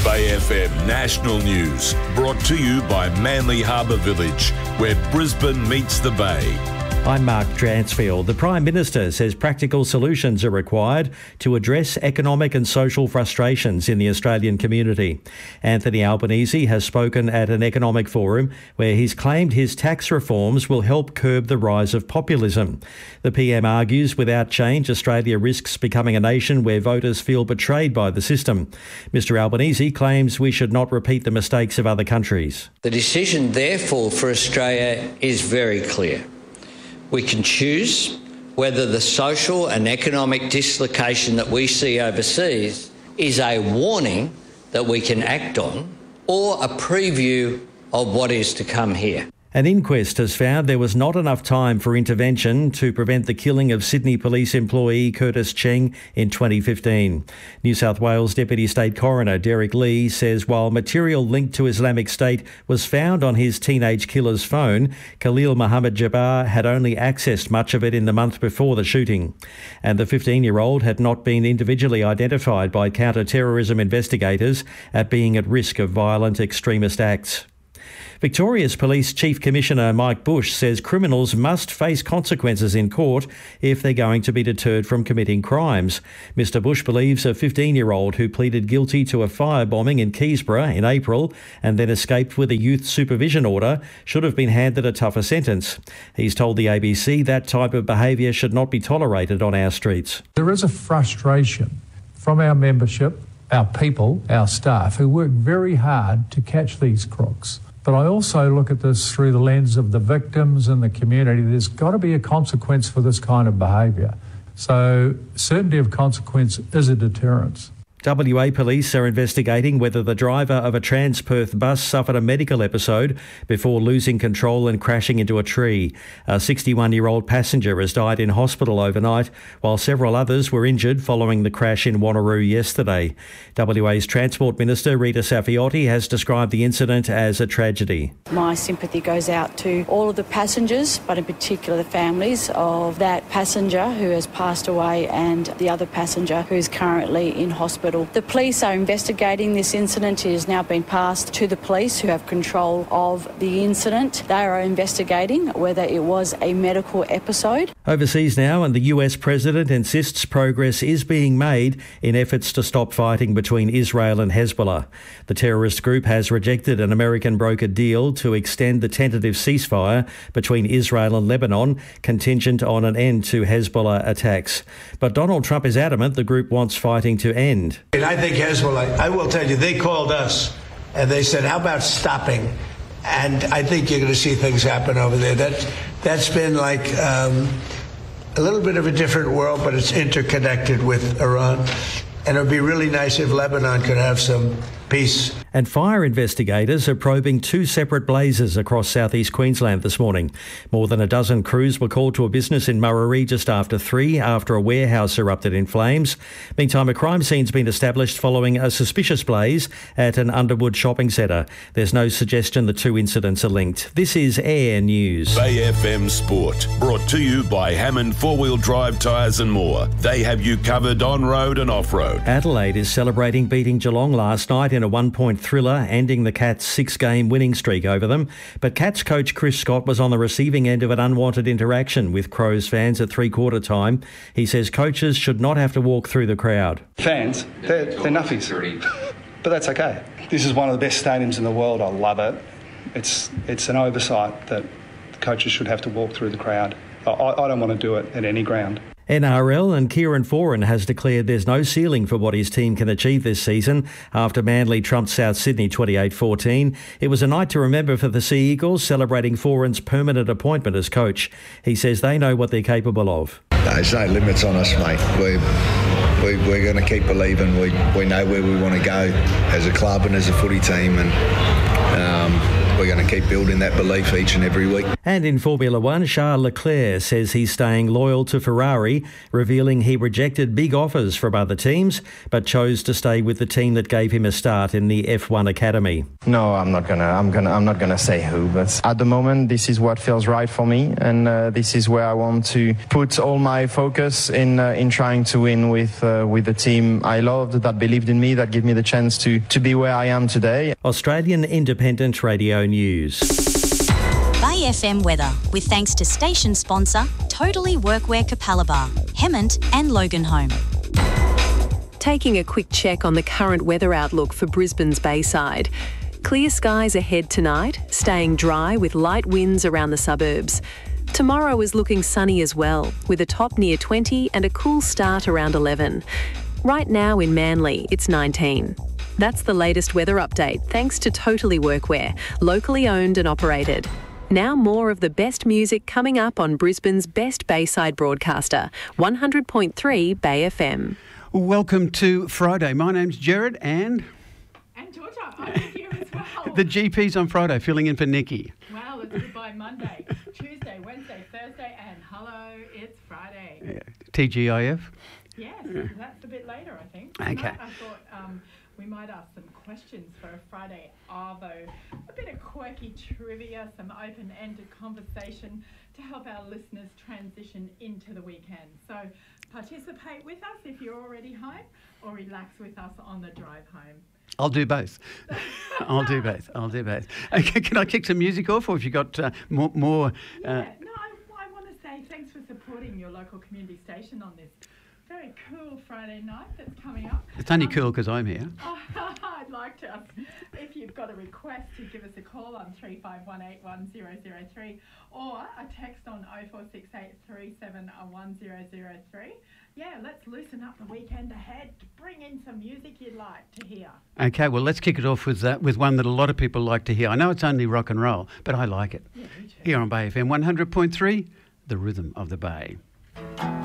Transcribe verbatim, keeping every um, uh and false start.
Bay F M National News, brought to you by Manly Harbour Village, where Brisbane meets the Bay. I'm Mark Dransfield. The Prime Minister says practical solutions are required to address economic and social frustrations in the Australian community. Anthony Albanese has spoken at an economic forum where he's claimed his tax reforms will help curb the rise of populism. The P M argues without change, Australia risks becoming a nation where voters feel betrayed by the system. Mister Albanese claims we should not repeat the mistakes of other countries. The decision, therefore, for Australia is very clear. We can choose whether the social and economic dislocation that we see overseas is a warning that we can act on or a preview of what is to come here. An inquest has found there was not enough time for intervention to prevent the killing of Sydney Police employee Curtis Cheng in twenty fifteen. New South Wales Deputy State Coroner Derek Lee says while material linked to Islamic State was found on his teenage killer's phone, Khalil Mohammed Jabbar had only accessed much of it in the month before the shooting. And the fifteen-year-old had not been individually identified by counter-terrorism investigators at being at risk of violent extremist acts. Victoria's Police Chief Commissioner Mike Bush says criminals must face consequences in court if they're going to be deterred from committing crimes. Mister Bush believes a fifteen-year-old who pleaded guilty to a firebombing in Keysborough in April and then escaped with a youth supervision order should have been handed a tougher sentence. He's told the A B C that type of behaviour should not be tolerated on our streets. There is a frustration from our membership, our people, our staff, who work very hard to catch these crooks. But I also look at this through the lens of the victims and the community. There's got to be a consequence for this kind of behaviour. So certainty of consequence is a deterrence. W A police are investigating whether the driver of a Transperth bus suffered a medical episode before losing control and crashing into a tree. A sixty-one-year-old passenger has died in hospital overnight, while several others were injured following the crash in Wanneroo yesterday. W A's Transport Minister Rita Saffioti has described the incident as a tragedy. My sympathy goes out to all of the passengers, but in particular the families of that passenger who has passed away and the other passenger who is currently in hospital. The police are investigating this incident. It has now been passed to the police who have control of the incident. They are investigating whether it was a medical episode. Overseas now, and the U S President insists progress is being made in efforts to stop fighting between Israel and Hezbollah. The terrorist group has rejected an American brokered deal to extend the tentative ceasefire between Israel and Lebanon, contingent on an end to Hezbollah attacks. But Donald Trump is adamant the group wants fighting to end. And I think Hezbollah, I will tell you, they called us and they said, how about stopping? And I think you're going to see things happen over there. That, that's been like um, a little bit of a different world, but it's interconnected with Iran. And it would be really nice if Lebanon could have some peace. And fire investigators are probing two separate blazes across southeast Queensland this morning. More than a dozen crews were called to a business in Murray just after three after a warehouse erupted in flames. Meantime, a crime scene's been established following a suspicious blaze at an Underwood shopping centre. There's no suggestion the two incidents are linked. This is Air News. Bay F M Sport, brought to you by Hammond Four-Wheel Drive Tyres and More. They have you covered on-road and off-road. Adelaide is celebrating beating Geelong last night in a one-point thriller, ending the Cats' six-game winning streak over them. But Cats coach Chris Scott was on the receiving end of an unwanted interaction with Crows fans at three-quarter time. He says coaches should not have to walk through the crowd. Fans, they're, they're nuffies, but that's okay. This is one of the best stadiums in the world. I love it. It's it's an oversight that coaches should have to walk through the crowd. I, I don't want to do it at any ground. N R L and Kieran Foran has declared there's no ceiling for what his team can achieve this season after Manly trumped South Sydney twenty-eight fourteen. It was a night to remember for the Sea Eagles, celebrating Foran's permanent appointment as coach. He says they know what they're capable of. No, there's no limits on us, mate. We're, we, we're going to keep believing. We, we know where we want to go as a club and as a footy team, and um, we're going to keep building that belief each and every week. And in Formula One, Charles Leclerc says he's staying loyal to Ferrari, revealing he rejected big offers from other teams, but chose to stay with the team that gave him a start in the F one Academy. No, I'm not gonna. I'm gonna. I'm not gonna say who, but at the moment, this is what feels right for me, and uh, this is where I want to put all my focus in uh, in trying to win with uh, uh, with the team I loved, that believed in me, that gave me the chance to, to be where I am today. Australian Independent Radio News. Bay F M weather, with thanks to station sponsor Totally Workwear Capalaba, Hemmant and Loganholme. Taking a quick check on the current weather outlook for Brisbane's Bayside. Clear skies ahead tonight, staying dry with light winds around the suburbs. Tomorrow is looking sunny as well, with a top near twenty and a cool start around eleven. Right now in Manly, it's nineteen. That's the latest weather update, thanks to Totally Workwear, locally owned and operated. Now more of the best music coming up on Brisbane's best Bayside broadcaster, one hundred point three Bay F M. Welcome to Friday. My name's Jared and... And Georgia, I'm here as well. The G P's on Friday, filling in for Nikki. Well, it's goodbye Monday, Tuesday, Wednesday, Thursday, and hello, it's Friday. Yeah. T G I F? Yes, yeah. That's a bit later, I think. Okay. Tonight I thought um, we might ask some questions for a Friday Arvo, a bit of quirky trivia, some open-ended conversation to help our listeners transition into the weekend. So participate with us if you're already home, or relax with us on the drive home. I'll do both. I'll do both. I'll do both. Okay, can I kick some music off, or have you got uh, more... more uh... Yeah, no, I, I want to say thanks for supporting your local community station on this very cool Friday night that's coming up. It's only um, cool because I'm here. Oh, I'd like to, if you've got a request, to give us a call on three five one eight one zero zero three or a text on oh four six eight three seven one zero zero three. Yeah, let's loosen up the weekend ahead. Bring in some music you'd like to hear. Okay, well, let's kick it off with that, with one that a lot of people like to hear. I know it's only rock and roll, but I like it. Yeah, me too. Here on Bay F M one hundred point three, the rhythm of the Bay.